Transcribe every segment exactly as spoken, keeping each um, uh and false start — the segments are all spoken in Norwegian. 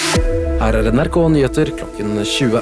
Her er N R K Nyheter klokken tjue.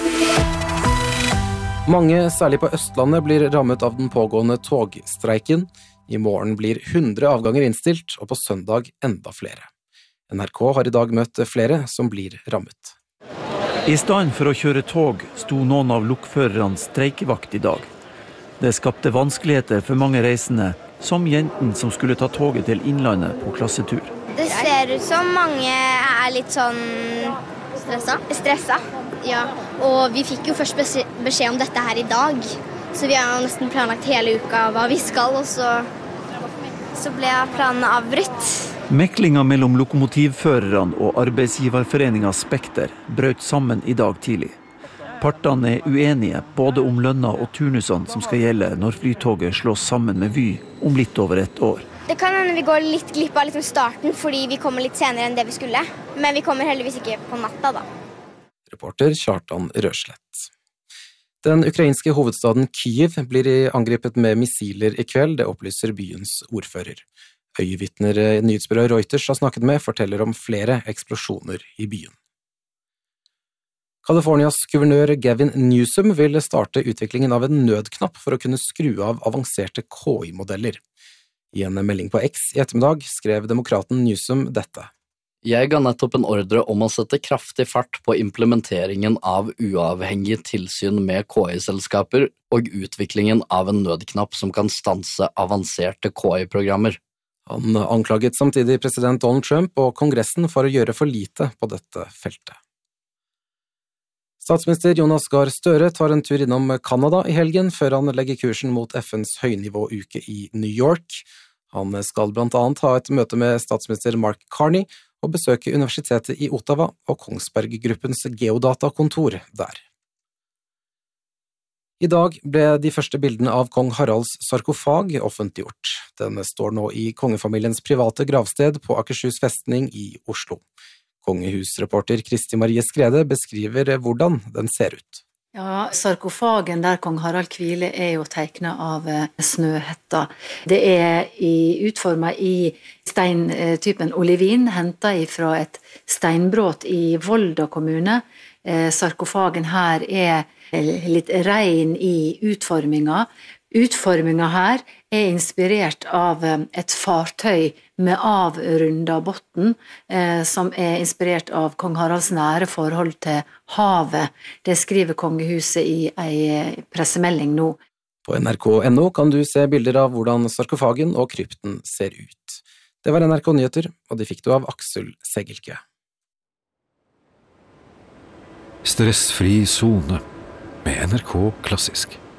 Mange, særlig på Østlandet, blir rammet av den pågående togstreiken. I morgen blir hundre avganger innstilt, og på søndag enda flere. N R K har i dag møtt flere som blir rammet. I stedet for å kjøre tog, sto noen av lokførerne streikevakt i dag. Det skapte vanskeligheter for mange reisende, som jenten som skulle ta toget til Innlandet på klassetur. Det ser ut som mange er litt sånn stressa. stressa. Ja, og vi fikk jo først beskjed om dette her i dag, så vi har nesten planlagt hele uka hva vi skal, og så, så ble planen avbrutt. Meklinga mellom lokomotivførerne og arbeidsgiverforeninga Spekter brøt sammen i dag tidlig. Partene er uenige både om lønna og turnusene som skal gjelde når flytoget slås sammen med Vy om litt over et år. Det kan hende vi går litt glipp av liksom starten fordi vi kommer litt senere enn det vi skulle, men vi kommer heldigvis ikke på natta da. Reporter Kjartan Røslett. Den ukrainske hovedstaden Kyiv blir angrepet med missiler i kveld, det opplyser byens ordfører. Øyevitner nyhetsbyrået Reuters har snakket med forteller om flere eksplosjoner i byen. Californias guvernør Gavin Newsom vil starte utviklingen av en nødknapp for å kunne skru av avanserte K I-modeller. I en melding på X i ettermiddag skrev demokraten Newsom dette. Jeg ga nettopp en ordre om å sette kraftig fart på implementeringen av uavhengig tilsyn med K I-selskaper og utviklingen av en nødknapp som kan stanse avanserte K I-programmer. Han anklaget samtidig president Donald Trump og Kongressen for å gjøre for lite på dette feltet. Statsminister Jonas Gahr Støre tar en tur innom Kanada i helgen før han legger kursen mot F N's høynivåuke i New York. Han skal blant annet ha et møte med statsminister Mark Carney og besøke universitetet i Ottawa og Kongsberg-gruppens geodatakontor der. I dag ble de første bildene av kong Haralds sarkofag offentliggjort. Den står nå i kongefamiliens private gravsted på Akershus festning i Oslo. Kongehusreporter Kristi Marie Skrede beskriver hvordan den ser ut. Ja, sarkofagen der kong Harald hviler er jo tegnet av Snøhetta. Det er i, utformet i steintypen olivin, hentet fra et steinbrott i Volda kommune. Sarkofagen her er litt ren i utforminga. Utforminga her er inspirert av et fartøy med avrunda botten, eh, som er inspirert av kong Haralds nære forhold til havet. Det skriver kongehuset i en pressemelding nå. På N R K punktum N O kan du se bilder av hvordan sarkofagen og krypten ser ut. Det var N R K Nyheter, og de fikk du av Aksel Segelke. Stressfri zone med N R K Klassisk.